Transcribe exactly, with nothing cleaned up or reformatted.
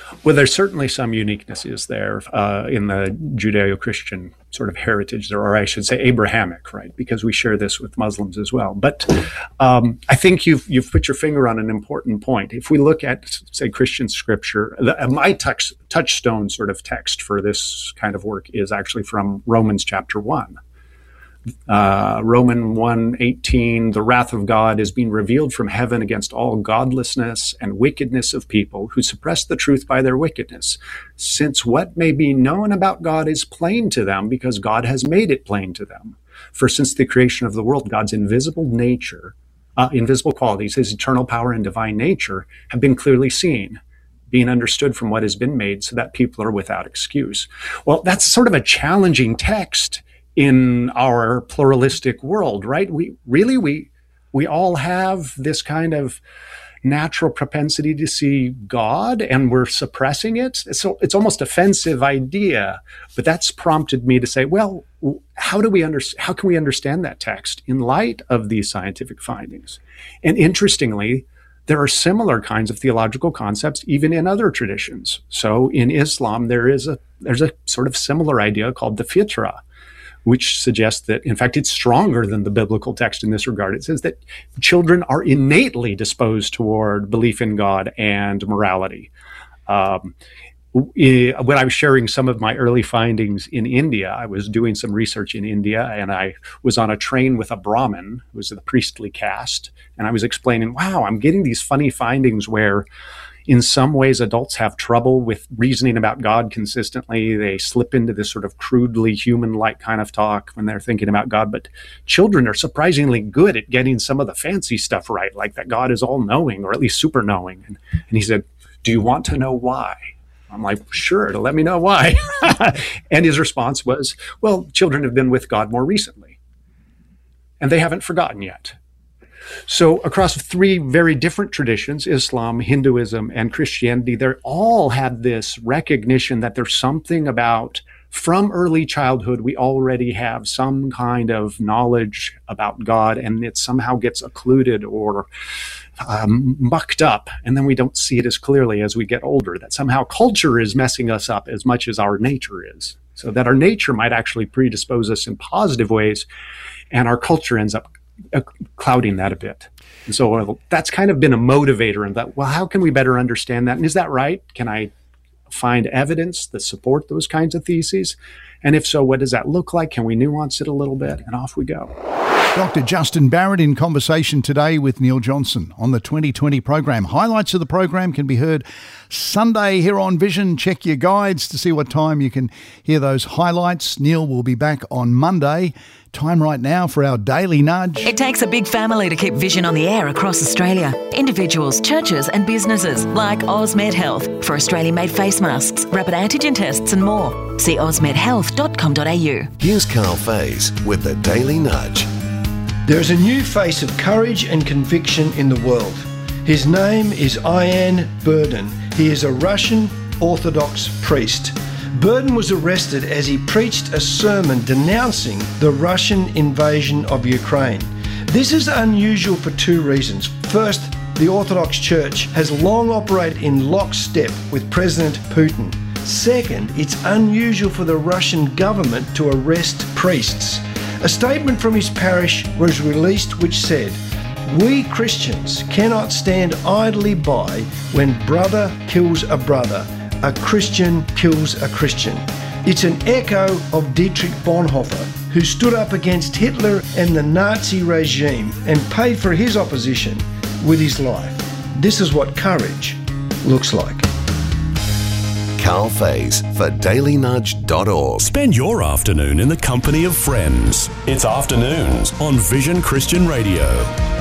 Well, there's certainly some uniquenesses there uh, in the Judeo-Christian sort of heritage there, or I should say Abrahamic, right? Because we share this with Muslims as well. But um, I think you've you've put your finger on an important point. If we look at, say, Christian scripture, the, my touch, touchstone sort of text for this kind of work is actually from Romans chapter one. Uh, Roman one eighteen, the wrath of God is being revealed from heaven against all godlessness and wickedness of people who suppress the truth by their wickedness, since what may be known about God is plain to them because God has made it plain to them. For since the creation of the world, God's invisible nature, uh, invisible qualities, his eternal power and divine nature have been clearly seen, being understood from what has been made, so that people are without excuse. Well, that's sort of a challenging text in our pluralistic world, right? We really, we we all have this kind of natural propensity to see God, and we're suppressing it. So it's almost offensive idea, but that's prompted me to say, well, how do we under, how can we understand that text in light of these scientific findings? And interestingly, there are similar kinds of theological concepts even in other traditions. So in Islam, there is a there's a sort of similar idea called the fitra, which suggests that, in fact, it's stronger than the biblical text in this regard. It says that children are innately disposed toward belief in God and morality. Um, when I was sharing some of my early findings in India, I was doing some research in India, and I was on a train with a Brahmin, who was the priestly caste, and I was explaining, wow, I'm getting these funny findings where in some ways, adults have trouble with reasoning about God consistently. They slip into this sort of crudely human-like kind of talk when they're thinking about God. But children are surprisingly good at getting some of the fancy stuff right, like that God is all-knowing, or at least super-knowing. And, and he said, do you want to know why? I'm like, sure, let me know why. And his response was, well, children have been with God more recently, and they haven't forgotten yet. So across three very different traditions, Islam, Hinduism, and Christianity, they all had this recognition that there's something about, from early childhood, we already have some kind of knowledge about God, and it somehow gets occluded or um, mucked up, and then we don't see it as clearly as we get older, that somehow culture is messing us up as much as our nature is. So that our nature might actually predispose us in positive ways, and our culture ends up clouding that a bit. And so that's kind of been a motivator in that, well, how can we better understand that? And is that right? Can I find evidence that support those kinds of theses? And if so, what does that look like? Can we nuance it a little bit? And off we go. Doctor Justin Barrett in conversation today with Neil Johnson on the twenty twenty program. Highlights of the program can be heard Sunday here on Vision. Check your guides to see what time you can hear those highlights. Neil will be back on Monday. Time right now for our Daily Nudge. It takes a big family to keep Vision on the air across Australia. Individuals, churches and businesses like Osmed Health for Australian-made face masks, rapid antigen tests and more. See osmed health dot com dot a u. Here's Carl Faze with the Daily Nudge. There is a new face of courage and conviction in the world. His name is Ian Burden. He is a Russian Orthodox priest. Burden was arrested as he preached a sermon denouncing the Russian invasion of Ukraine. This is unusual for two reasons. First, the Orthodox Church has long operated in lockstep with President Putin. Second, it's unusual for the Russian government to arrest priests. A statement from his parish was released which said, "We Christians cannot stand idly by when brother kills a brother. A Christian kills a Christian." It's an echo of Dietrich Bonhoeffer, who stood up against Hitler and the Nazi regime and paid for his opposition with his life. This is what courage looks like. Carl Faze for daily nudge dot org. Spend your afternoon in the company of friends. It's Afternoons on Vision Christian Radio.